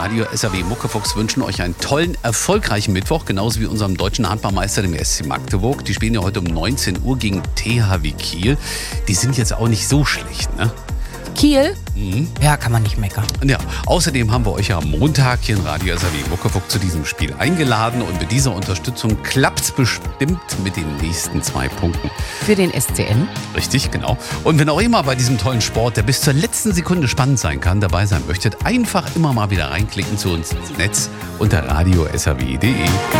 Radio SAW Muckefuchs wünschen euch einen tollen, erfolgreichen Mittwoch, genauso wie unserem deutschen Handballmeister, dem SC Magdeburg. Die spielen ja heute um 19 Uhr gegen THW Kiel. Die sind jetzt auch nicht so schlecht, ne? Kiel? Ja, kann man nicht meckern. Ja, außerdem haben wir euch ja am Montag hier in Radio SAW Muckefuchs zu diesem Spiel eingeladen und mit dieser Unterstützung klappt es bestimmt mit den nächsten 2 Punkten. Für den SCM? Richtig, genau. Und wenn auch immer bei diesem tollen Sport, der bis zur letzten Sekunde spannend sein kann, dabei sein möchtet, einfach immer mal wieder reinklicken zu uns ins Netz unter radiosaw.de.